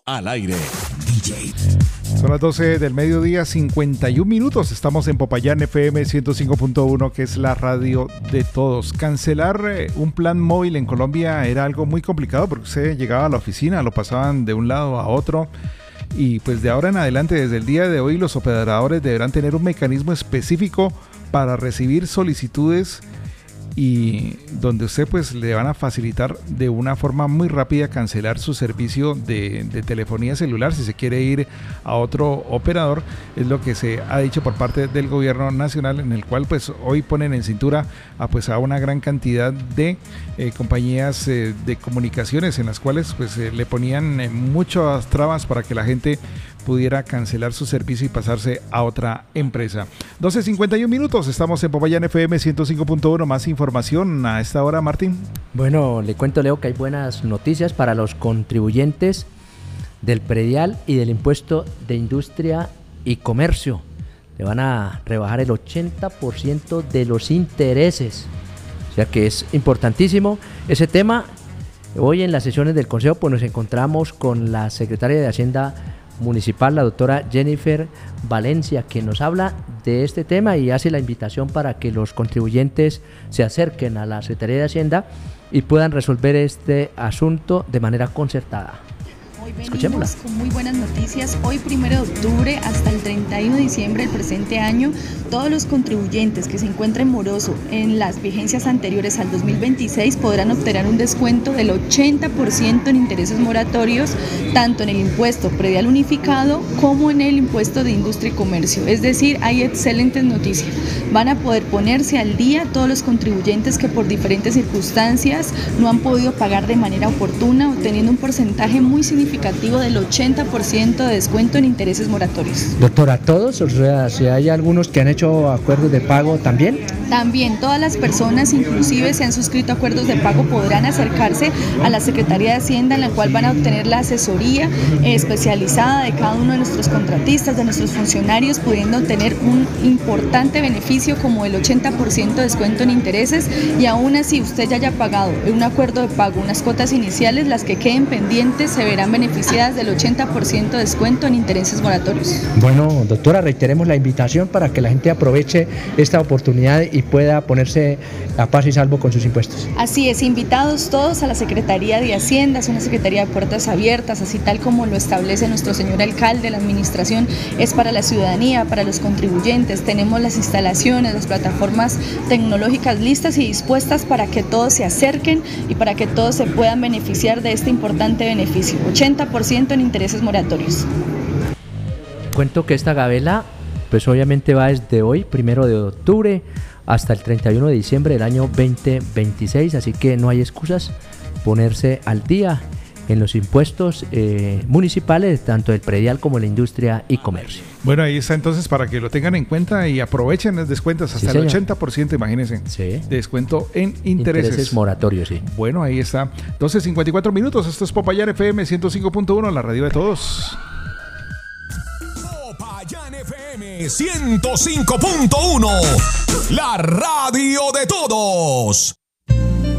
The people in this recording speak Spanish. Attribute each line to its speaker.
Speaker 1: al aire.
Speaker 2: Son las 12 del mediodía, 51 minutos. Estamos en Popayán FM 105.1, que es la radio de todos. Cancelar un plan móvil en Colombia era algo muy complicado porque usted llegaba a la oficina, lo pasaban de un lado a otro. Y pues de ahora en adelante, desde el día de hoy, los operadores deberán tener un mecanismo específico para recibir solicitudes y donde usted pues le van a facilitar de una forma muy rápida cancelar su servicio de telefonía celular si se quiere ir a otro operador. Es lo que se ha dicho por parte del gobierno nacional, en el cual pues hoy ponen en cintura a una gran cantidad de compañías de comunicaciones, en las cuales pues le ponían muchas trabas para que la gente pudiera cancelar su servicio y pasarse a otra empresa. 12:51 minutos, estamos en Popayán FM 105.1. Más información a esta hora, Martín.
Speaker 3: Bueno, le cuento, Leo, que hay buenas noticias para los contribuyentes del predial y del impuesto de industria y comercio. Le van a rebajar el 80% de los intereses, o sea que es importantísimo ese tema. Hoy en las sesiones del Consejo pues nos encontramos con la secretaria de Hacienda Municipal, la doctora Jennifer Valencia, que nos habla de este tema y hace la invitación para que los contribuyentes se acerquen a la Secretaría de Hacienda y puedan resolver este asunto de manera concertada.
Speaker 4: Hoy venimos con muy buenas noticias. Hoy 1 de octubre hasta el 31 de diciembre del presente año, todos los contribuyentes que se encuentren moroso en las vigencias anteriores al 2026 podrán obtener un descuento del 80% en intereses moratorios, tanto en el impuesto predial unificado como en el impuesto de industria y comercio. Es decir, hay excelentes noticias. Van a poder ponerse al día todos los contribuyentes que por diferentes circunstancias no han podido pagar de manera oportuna, obteniendo un porcentaje muy significativo del 80% de descuento en intereses moratorios.
Speaker 3: Doctora, ¿todos? O sea, si hay algunos que han hecho acuerdos de pago también.
Speaker 4: También todas las personas, inclusive se han suscrito a acuerdos de pago, podrán acercarse a la Secretaría de Hacienda, en la cual van a obtener la asesoría especializada de cada uno de nuestros contratistas, de nuestros funcionarios, pudiendo obtener un importante beneficio como el 80% de descuento en intereses, y aún así usted ya haya pagado un acuerdo de pago, unas cuotas iniciales, las que queden pendientes se verán beneficiadas del 80% de descuento en intereses moratorios.
Speaker 3: Bueno, doctora, reiteremos la invitación para que la gente aproveche esta oportunidad y pueda ponerse a paz y salvo con sus impuestos.
Speaker 4: Así es, invitados todos a la Secretaría de Hacienda, es una Secretaría de puertas abiertas, así tal como lo establece nuestro señor alcalde. La administración es para la ciudadanía, para los contribuyentes. Tenemos las instalaciones, las plataformas tecnológicas listas y dispuestas para que todos se acerquen y para que todos se puedan beneficiar de este importante beneficio, 80% en intereses moratorios.
Speaker 3: Cuento que esta gabela pues obviamente va desde hoy, 1 de octubre, hasta el 31 de diciembre del año 2026, así que no hay excusas, ponerse al día en los impuestos municipales, tanto del predial como la industria y comercio.
Speaker 2: Bueno, ahí está entonces para que lo tengan en cuenta y aprovechen los descuentos hasta el 80%, imagínense, de descuento en intereses
Speaker 3: moratorios, sí.
Speaker 2: Bueno, ahí está, 12:54 minutos, esto es Popayán FM 105.1, la radio de todos.
Speaker 1: Popayán FM 105.1, la radio de todos.